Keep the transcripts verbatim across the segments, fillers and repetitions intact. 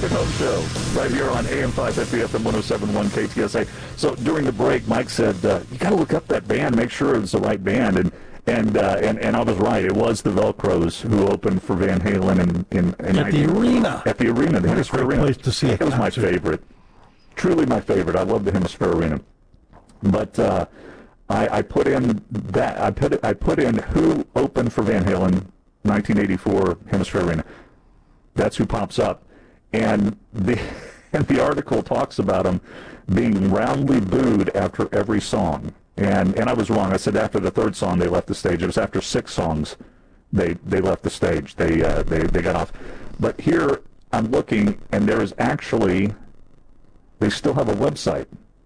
Rock and Home Show, right here on A M five fifty F M one oh seven point one K T S A. So during the break, Mike said, uh, you got to look up that band, make sure it's the right band. And and uh, and, and I was right. It was the Velcros who opened for Van Halen in, in, in at the arena. At the arena, the Hemisphere Arena. Place to see it. It was my favorite. Truly my favorite. I love the Hemisphere Arena. But uh, I, I put in that. I put I put in who opened for Van Halen, nineteen eighty-four Hemisphere Arena. That's who pops up, and the and the article talks about them being roundly booed after every song. And and I was wrong. I said after the third song they left the stage. It was after six songs they they left the stage. They uh, they they got off. But here I'm looking, and there is actually they still have a website,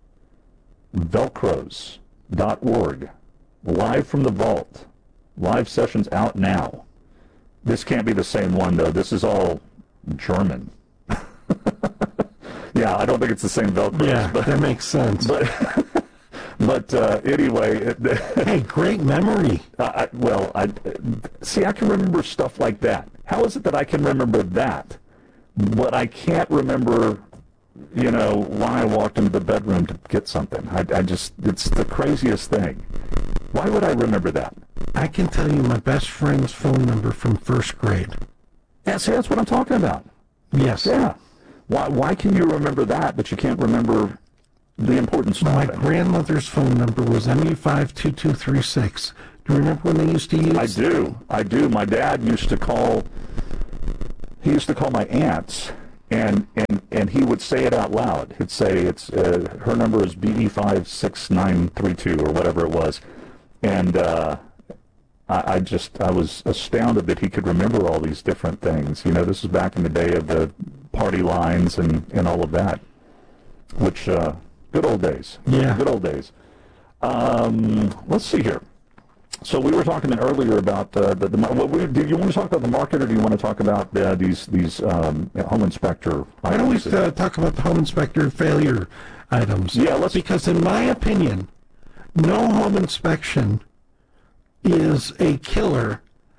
velcros dot org, live from the vault, live sessions out now. This can't be the same one though. This is all German. Yeah, I don't think it's the same Velcros. Yeah, but, that makes sense. But but uh, anyway, it, hey, great memory. I, well, I see. I can remember stuff like that. How is it that I can remember that, but I can't remember, you know, why I walked into the bedroom to get something? I, I just, it's the craziest thing. Why would I remember that? I can tell you my best friend's phone number from first grade. Yeah, see, that's what I'm talking about. Yes. Yeah. Why Why can you remember that, but you can't remember the important stuff? My grandmother's phone number was M U five two two three six. Do you remember when they used to use? I do. I do. My dad used to call. He used to call my aunts, and and and he would say it out loud. He'd say it's uh, her number is B E five six nine three two or whatever it was, and. Uh, I, I just, I was astounded that he could remember all these different things. You know, this was back in the day of the party lines and, and all of that, which, uh, good old days. Yeah. Good old days. Um, let's see here. So we were talking earlier about uh, the, the what we, do you want to talk about the market, or do you want to talk about uh, these, these um, home inspector Why don't we uh, talk about the home inspector failure items? Yeah, let's. Because in my opinion, no home inspection is a killer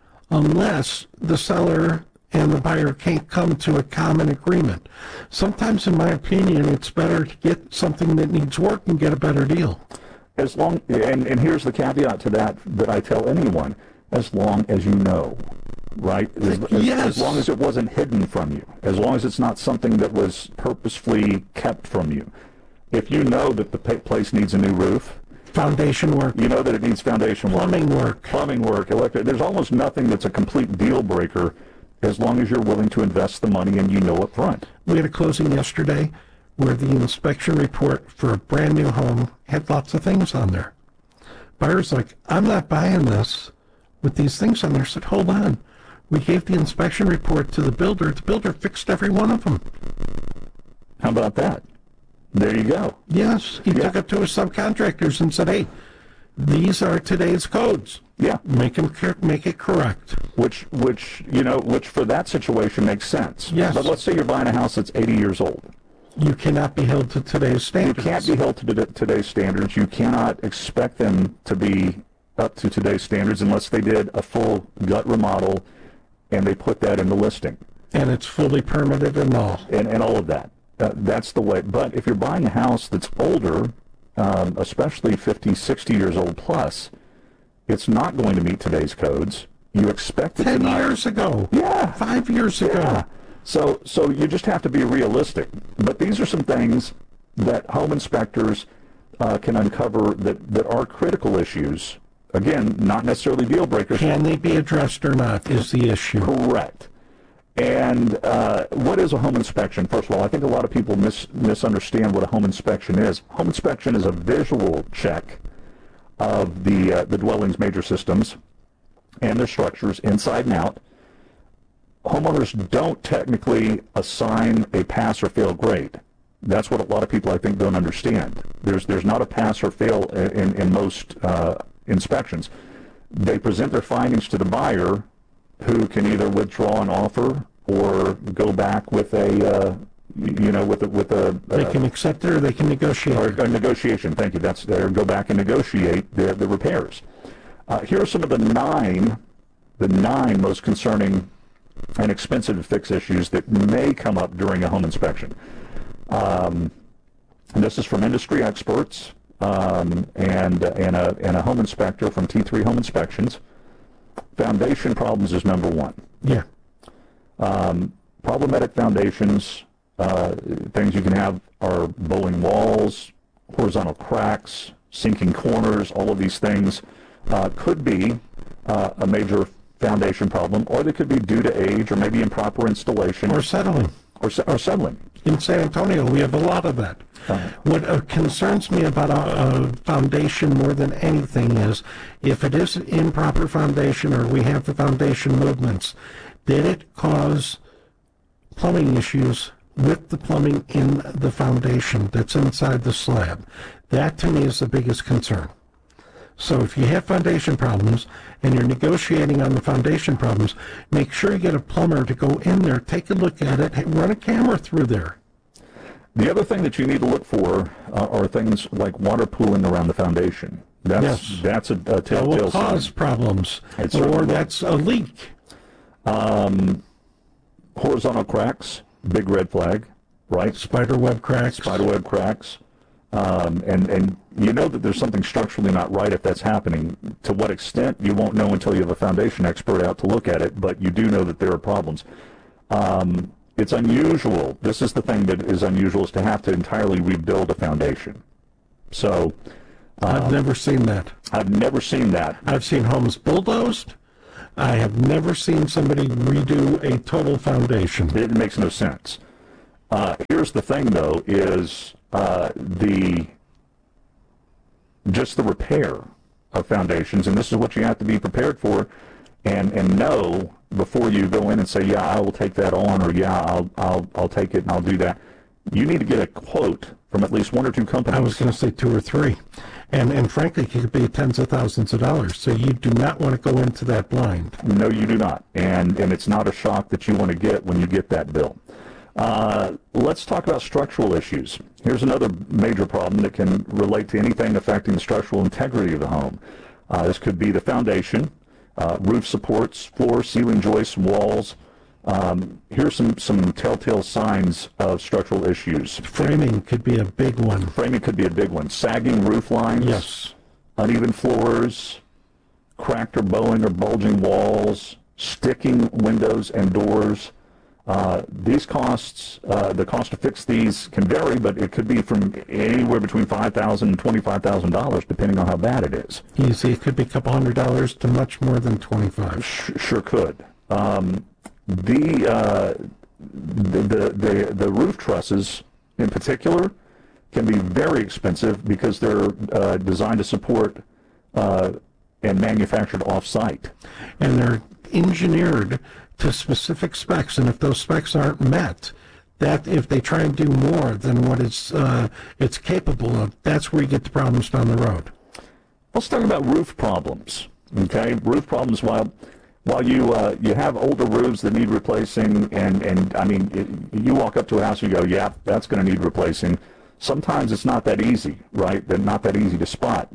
unless the seller and the buyer can't come to a common agreement. Sometimes, in my opinion, it's better to get something that needs work and get a better deal. As long, and, and here's the caveat to that that I tell anyone, as long as you know, right? As, yes. as long as it wasn't hidden from you, as long as it's not something that was purposefully kept from you. If you know that the place needs a new roof, foundation work. You know that it needs foundation work. Plumbing work. Plumbing work, electric. There's almost nothing that's a complete deal breaker as long as you're willing to invest the money and you know up front. We had a closing yesterday where the inspection report for a brand new home had lots of things on there. Buyer's like, I'm not buying this with these things on there. I said, hold on. We gave the inspection report to the builder. The builder fixed every one of them. How about that? There you go. Yes, he yeah. took it to his subcontractors and said, hey, these are today's codes. Yeah. Make them make it correct. Which, which you know, which for that situation makes sense. Yes. But let's say you're buying a house that's eighty years old. You cannot be held to today's standards. You can't be held to today's standards. You cannot expect them to be up to today's standards unless they did a full gut remodel and they put that in the listing. And it's fully permitted and all. And, and all of that. Uh, that's the way. But if you're buying a house that's older, um, especially fifty, sixty years old plus, it's not going to meet today's codes. You expect it to Ten not. years ago. Yeah. Five years ago. Yeah. So, so you just have to be realistic. But these are some things that home inspectors uh, can uncover that, that are critical issues. Again, not necessarily deal breakers. Can they be addressed or not is the issue. Correct. And uh, what is a home inspection? First of all, I think a lot of people mis- misunderstand what a home inspection is. Home inspection is a visual check of the uh, the dwelling's major systems and their structures inside and out. Homeowners don't technically assign a pass or fail grade. That's what a lot of people, I think, don't understand. There's there's not a pass or fail in, in most uh, inspections. They present their findings to the buyer, who can either withdraw an offer or go back with a, uh, you know, with a, with a. They uh, can accept it or they can negotiate. Or a negotiation. Thank you. That's there. Go back and negotiate the the repairs. Uh, here are some of the nine, the nine most concerning and expensive to fix issues that may come up during a home inspection. Um, and this is from industry experts um, and, and, a, and a home inspector from T three Home Inspections. Foundation problems is number one. Yeah. Um, problematic foundations, uh, things you can have are bowling walls, horizontal cracks, sinking corners. All of these things uh, could be uh, a major foundation problem, or they could be due to age or maybe improper installation. Or settling. Or, or settling. In San Antonio, we have a lot of that. Uh-huh. What uh, concerns me about a, a foundation more than anything is if it is improper foundation or we have the foundation movements, did it cause plumbing issues with the plumbing in the foundation that's inside the slab? That to me is the biggest concern. So if you have foundation problems and you're negotiating on the foundation problems, make sure you get a plumber to go in there, take a look at it, run a camera through there. The other thing that you need to look for uh, are things like water pooling around the foundation. That's, yes. That's a, a telltale That will cause sign. problems, It's or that's a leak. Um, horizontal cracks, big red flag, right? Spiderweb cracks. Spiderweb cracks. Um, and, and you know that there's something structurally not right if that's happening. To what extent, you won't know until you have a foundation expert out to look at it, but you do know that there are problems. Um, it's unusual. This is the thing that is unusual, is to have to entirely rebuild a foundation. So um, I've never seen that. I've never seen that. I've seen homes bulldozed. I have never seen somebody redo a total foundation. It makes no sense. Uh, here's the thing, though, is uh, the just the repair of foundations, and this is what you have to be prepared for, and and know before you go in and say, yeah, I will take that on, or yeah, I'll I'll I'll take it and I'll do that. You need to get a quote from at least one or two companies. I was going to say two or three, and and frankly, it could be tens of thousands of dollars. So you do not want to go into that blind. No, you do not, and and it's not a shock that you want to get when you get that bill. Uh, let's talk about structural issues. Here's another major problem that can relate to anything affecting the structural integrity of the home. Uh, this could be the foundation, uh, roof supports, floor, ceiling joists, walls. Um, here's some, some telltale signs of structural issues. Framing could be a big one. Framing could be a big one. Sagging roof lines. Yes. Uneven floors, cracked or bowing or bulging walls, sticking windows and doors. Uh, these costs, uh, the cost to fix these can vary, but it could be from anywhere between five thousand dollars and twenty-five thousand dollars, depending on how bad it is. Easy. It could be a couple hundred dollars to much more than twenty-five. Sh- sure could. Um, the, uh, the, the, the, the roof trusses, in particular, can be very expensive because they're uh, designed to support uh, and manufactured off-site. And they're engineered to specific specs, and if those specs aren't met, that if they try and do more than what it's uh, it's capable of, that's where you get the problems down the road. Let's talk about roof problems. Okay, roof problems. While while you uh, you have older roofs that need replacing, and and I mean, it, you walk up to a house and you go, yeah, that's going to need replacing. Sometimes it's not that easy, right? They're not that easy to spot.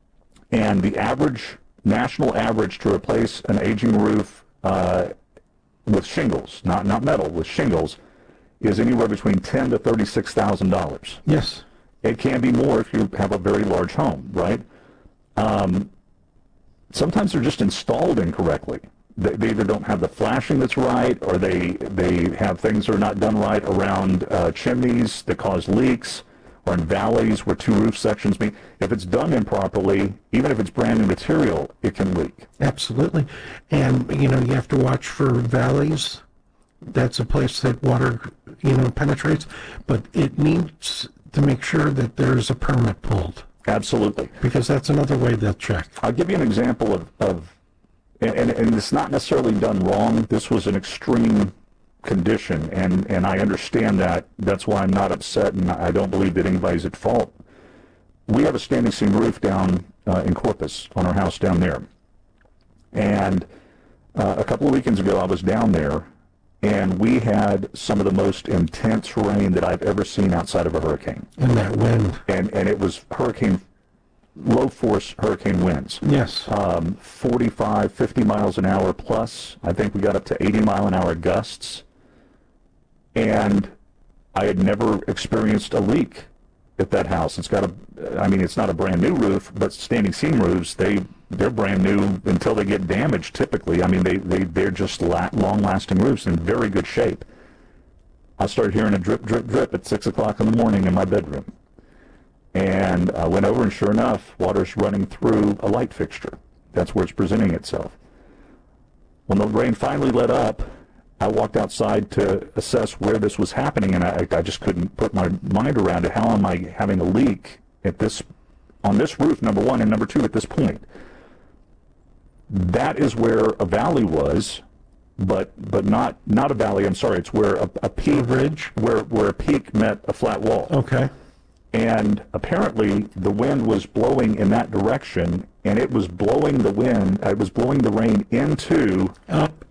And the average national average to replace an aging roof uh, with shingles, not not metal, with shingles, is anywhere between ten to thirty-six thousand dollars. Yes. It can be more if you have a very large home, right? Um, sometimes they're just installed incorrectly. They, they either don't have the flashing that's right, or they they have things that are not done right around uh, chimneys that cause leaks, or in valleys where two roof sections meet. If it's done improperly, even if it's brand new material, it can leak. Absolutely. And, you know, you have to watch for valleys. That's a place that water, you know, penetrates. But it needs to make sure that there's a permit pulled. Absolutely. Because that's another way they'll check. I'll give you an example of, of and, and, and it's not necessarily done wrong. This was an extreme condition, and, and I understand that. That's why I'm not upset, and I don't believe that anybody's at fault. We have a standing seam roof down uh, in Corpus on our house down there. And uh, a couple of weekends ago, I was down there, and we had some of the most intense rain that I've ever seen outside of a hurricane. And that wind. And and it was hurricane low force hurricane winds. Yes. Um, forty-five, fifty miles an hour plus. I think we got up to eighty mile an hour gusts. And I had never experienced a leak at that house. It's got a, I mean, it's not a brand new roof, but standing seam roofs, they, they're brand new until they get damaged typically. I mean, they, they, they're just la- long-lasting roofs in very good shape. I started hearing a drip, drip, drip at six o'clock in the morning in my bedroom. And I went over, and sure enough, water's running through a light fixture. That's where it's presenting itself. When the rain finally let up, I walked outside to assess where this was happening, and I, I just couldn't put my mind around it. How am I having a leak at this, on this roof, number one, and number two, at this point? That is where a valley was, but but not not a valley. I'm sorry. It's where a, a peak, A ridge? where where a peak met a flat wall. Okay. And apparently the wind was blowing in that direction, and it was blowing the wind, it was blowing the rain into Up